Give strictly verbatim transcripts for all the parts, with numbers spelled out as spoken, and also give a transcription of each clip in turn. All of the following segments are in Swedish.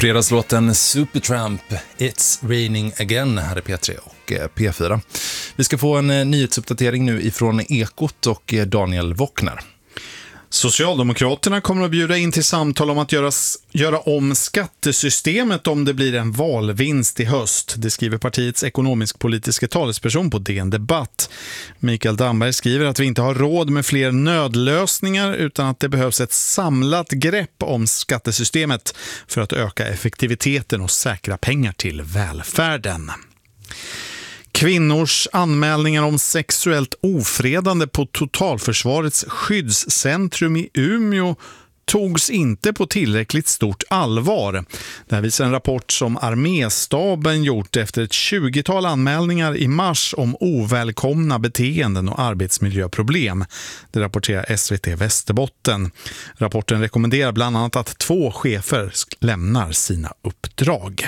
Fredagslåten Supertramp, It's Raining Again här är P tre och P fyra. Vi ska få en nyhetsuppdatering nu ifrån Ekot och Daniel Wockner. Socialdemokraterna kommer att bjuda in till samtal om att göra, göra om skattesystemet om det blir en valvinst i höst. Det skriver partiets ekonomisk-politiska talesperson på D N Debatt. Mikael Damberg skriver att vi inte har råd med fler nödlösningar utan att det behövs ett samlat grepp om skattesystemet för att öka effektiviteten och säkra pengar till välfärden. Kvinnors anmälningar om sexuellt ofredande på Totalförsvarets skyddscentrum i Umeå togs inte på tillräckligt stort allvar. Det här visar en rapport som arméstaben gjort efter ett tjugotal anmälningar i mars om ovälkomna beteenden och arbetsmiljöproblem. Det rapporterar S V T Västerbotten. Rapporten rekommenderar bland annat att två chefer lämnar sina uppdrag.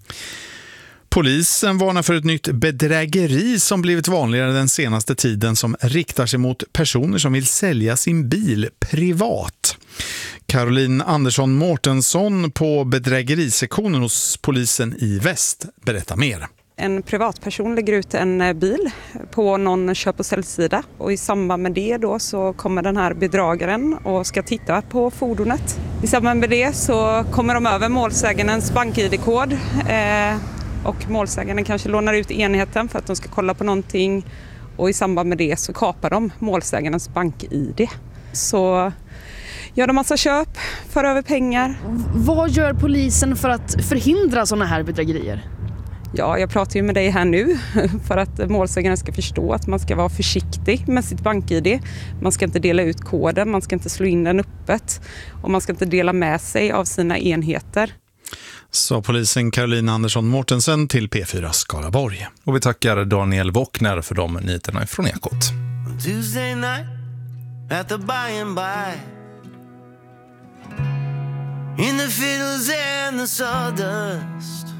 Polisen varnar för ett nytt bedrägeri som blivit vanligare den senaste tiden som riktar sig mot personer som vill sälja sin bil privat. Caroline Andersson Mårtensson på bedrägerisektionen hos polisen i Väst berättar mer. En privatperson lägger ut en bil på någon köp- och säljsida och i samband med det då så kommer den här bedragaren och ska titta på fordonet. I samband med det så kommer de över målsägandens bank-I D-kod eh, och målsäganden kanske lånar ut enheten för att de ska kolla på någonting och i samband med det så kapar de målsägandens bank-I D. Så gör de massa köp, för över pengar. Vad gör polisen för att förhindra sådana här bedrägerier? Ja, jag pratar ju med dig här nu för att målsägaren ska förstå att man ska vara försiktig med sitt bank-I D. Man ska inte dela ut koden, man ska inte slå in den öppet och man ska inte dela med sig av sina enheter. Så polisen Caroline Andersson Mårtensen till P fyra Skaraborg. Och vi tackar Daniel Wockner för de nyheterna från Ekot. Tuesday night at the by and by, in the fiddles and the sawdust,